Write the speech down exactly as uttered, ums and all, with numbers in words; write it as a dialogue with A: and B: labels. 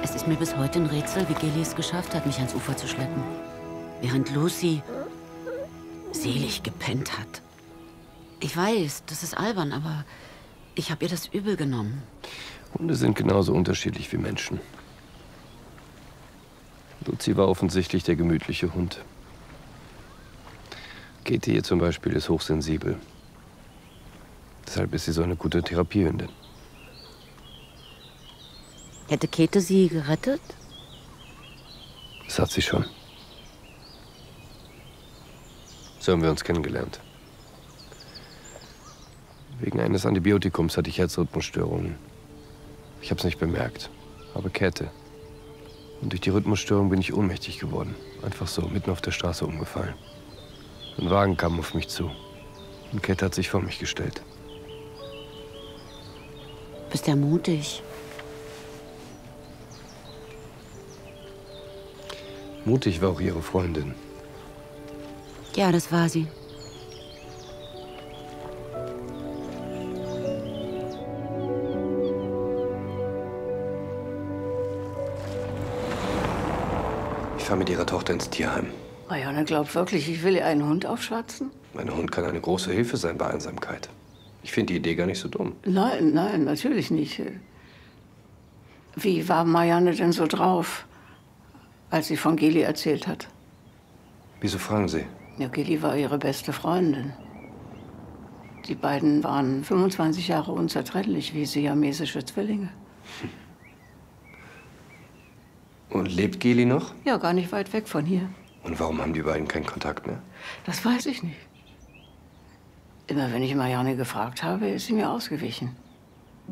A: Es ist mir bis heute ein Rätsel, wie Geli es geschafft hat, mich ans Ufer zu schleppen. Während Lucy selig gepennt hat. Ich weiß, das ist albern, aber ich habe ihr das übel genommen.
B: Hunde sind genauso unterschiedlich wie Menschen. Lucy war offensichtlich der gemütliche Hund. Käthe hier zum Beispiel ist hochsensibel. Deshalb ist sie so eine gute Therapiehündin.
A: Hätte Käthe sie gerettet?
B: Das hat sie schon. So haben wir uns kennengelernt. Wegen eines Antibiotikums hatte ich Herzrhythmusstörungen. Ich habe es nicht bemerkt, aber Käthe. Und durch die Rhythmusstörung bin ich ohnmächtig geworden. Einfach so, mitten auf der Straße umgefallen. Ein Wagen kam auf mich zu. Und Käthe hat sich vor mich gestellt.
A: Du bist ja mutig.
B: Mutig war auch ihre Freundin.
A: Ja, das war sie.
B: Ich fahre mit ihrer Tochter ins Tierheim.
C: Marianne glaubt wirklich, ich will ihr einen Hund aufschwatzen?
B: Mein Hund kann eine große Hilfe sein bei Einsamkeit. Ich finde die Idee gar nicht so dumm.
C: Nein, nein, natürlich nicht. Wie war Marianne denn so drauf, als sie von Geli erzählt hat?
B: Wieso fragen Sie?
C: Ja, Geli war ihre beste Freundin. Die beiden waren fünfundzwanzig Jahre unzertrennlich, wie siamesische Zwillinge.
B: Und lebt Geli noch?
C: Ja, gar nicht weit weg von hier.
B: Und warum haben die beiden keinen Kontakt mehr?
C: Das weiß ich nicht. Immer wenn ich Marianne gefragt habe, ist sie mir ausgewichen.